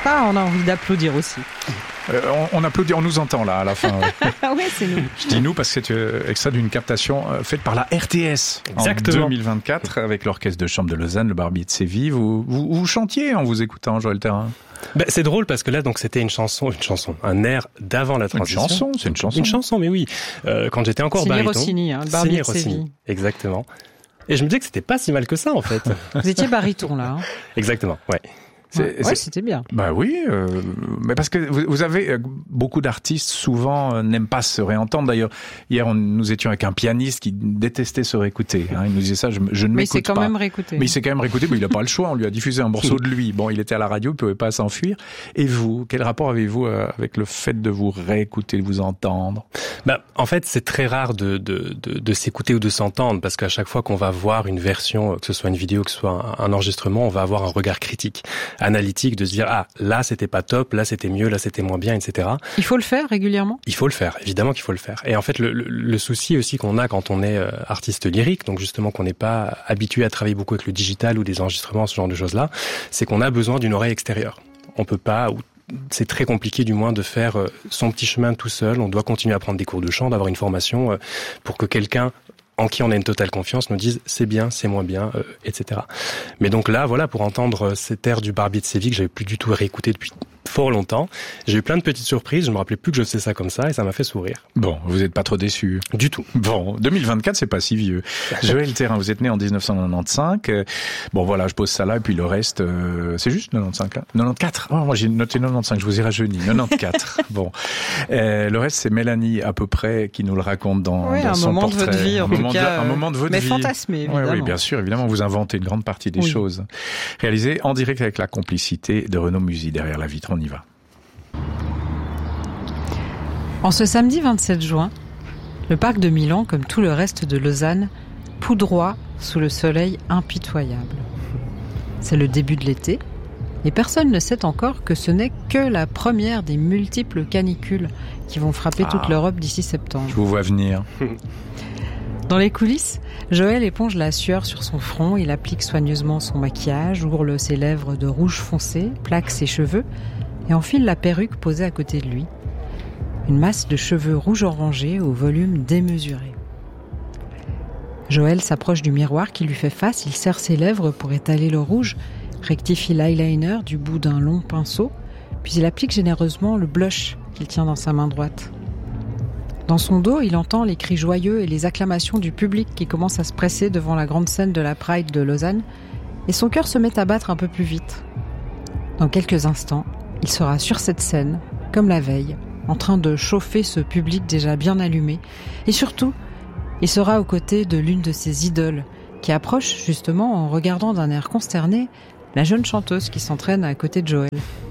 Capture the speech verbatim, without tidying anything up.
Ah, on a envie d'applaudir aussi. Euh, on, on applaudit, on nous entend là à la fin. Ah oui, c'est nous. Je dis nous parce que c'est euh, extrait d'une captation euh, faite par la R T S Exactement. En deux mille vingt-quatre avec l'orchestre de chambre de Lausanne, le Barbier de Séville. Vous, vous, vous chantiez en vous écoutant, Joël Thérin. Ben, c'est drôle parce que là, donc, c'était une chanson, une chanson, un air d'avant la transition. Une chanson, c'est une chanson. Une chanson, mais oui. Euh, quand j'étais encore Signé baryton. Rossini, hein, le Barbier de Rossini, Séville. exactement. Et je me disais que c'était pas si mal que ça, en fait. Vous étiez baryton, là. Hein. Exactement, ouais. C'est, ouais, c'est... ouais, c'était bien. Bah oui, euh, mais parce que vous, vous avez beaucoup d'artistes souvent euh, n'aiment pas se réentendre. D'ailleurs, hier on, nous étions avec un pianiste qui détestait se réécouter. Hein, il nous disait ça, je, je ne mais m'écoute pas. Mais il s'est quand même réécouté. Mais il s'est quand même réécouté, mais il n'a pas le choix. On lui a diffusé un morceau de lui. Bon, il était à la radio, il pouvait pas s'enfuir. Et vous, quel rapport avez-vous euh, avec le fait de vous réécouter, de vous entendre? Bah, en fait, c'est très rare de, de, de, de s'écouter ou de s'entendre, parce qu'à chaque fois qu'on va voir une version, que ce soit une vidéo, que ce soit un, un enregistrement, on va avoir un regard critique, analytique, de se dire ah là c'était pas top, là c'était mieux, là c'était moins bien, et cetera. Il faut le faire régulièrement. Il faut le faire, évidemment qu'il faut le faire. Et en fait le, le, le souci aussi qu'on a quand on est euh, artiste lyrique, donc justement qu'on n'est pas habitué à travailler beaucoup avec le digital ou des enregistrements, ce genre de choses là, c'est qu'on a besoin d'une oreille extérieure. On peut pas, ou c'est très compliqué du moins de faire euh, son petit chemin tout seul. On doit continuer à prendre des cours de chant, d'avoir une formation euh, pour que quelqu'un en qui on a une totale confiance, nous disent c'est bien, c'est moins bien, euh, et cetera. Mais donc là, voilà, pour entendre cet air du Barbier de Séville que j'avais plus du tout réécouté depuis fort longtemps, j'ai eu plein de petites surprises, je me rappelais plus que je faisais ça comme ça et ça m'a fait sourire. Bon, vous n'êtes pas trop déçu? Du tout. Bon, deux mille vingt-quatre, c'est pas si vieux. Joël Thérin, vous êtes né en dix-neuf cent quatre-vingt-quinze. Bon, voilà, je pose ça là et puis le reste, euh, c'est juste quatre-vingt-quinze là. quatre-vingt-quatorze. Oh, moi j'ai noté quatre-vingt-quinze, je vous ai rajeuni. quatre-vingt-quatorze. Bon, euh, le reste c'est Mélanie à peu près qui nous le raconte dans, oui, dans un son moment portrait. De votre vie, en un, tout moment cas, de, un moment de votre mais vie. Mais fantasmé, évidemment. Oui, oui, bien sûr, évidemment, vous inventez une grande partie des oui. choses. Réalisé en direct avec la complicité de Renaud Musy derrière la vitre. On y va. En ce samedi vingt-sept juin, le parc de Milan, comme tout le reste de Lausanne, poudroie sous le soleil impitoyable. C'est le début de l'été, et personne ne sait encore que ce n'est que la première des multiples canicules qui vont frapper ah, toute l'Europe d'ici septembre. Je vous vois venir. Dans les coulisses, Joël éponge la sueur sur son front, il applique soigneusement son maquillage, ourle ses lèvres de rouge foncé, plaque ses cheveux et enfile la perruque posée à côté de lui. Une masse de cheveux rouge-orangé au volume démesuré. Joël s'approche du miroir qui lui fait face, il serre ses lèvres pour étaler le rouge, rectifie l'eyeliner du bout d'un long pinceau, puis il applique généreusement le blush qu'il tient dans sa main droite. Dans son dos, il entend les cris joyeux et les acclamations du public qui commence à se presser devant la grande scène de la Pride de Lausanne, et son cœur se met à battre un peu plus vite. Dans quelques instants, il sera sur cette scène, comme la veille, en train de chauffer ce public déjà bien allumé. Et surtout, il sera aux côtés de l'une de ses idoles, qui approche justement en regardant d'un air consterné la jeune chanteuse qui s'entraîne à côté de Joël.